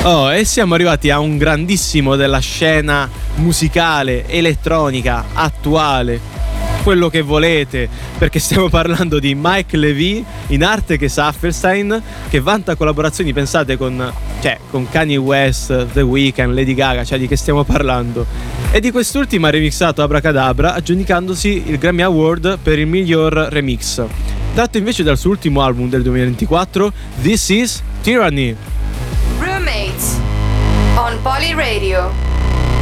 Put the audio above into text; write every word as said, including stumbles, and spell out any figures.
Oh, e siamo arrivati a un grandissimo della scena musicale, elettronica, attuale, quello che volete, perché stiamo parlando di Mike Levy in arte che Saffelstein, che vanta collaborazioni, pensate, con, cioè, con Kanye West, The Weeknd, Lady Gaga, cioè di che stiamo parlando? E di quest'ultima ha remixato Abracadabra, aggiudicandosi il Grammy Award per il miglior remix, tratto invece dal suo ultimo album del duemilaventiquattro, This Is Tyranny. Roommates on Poly Radio.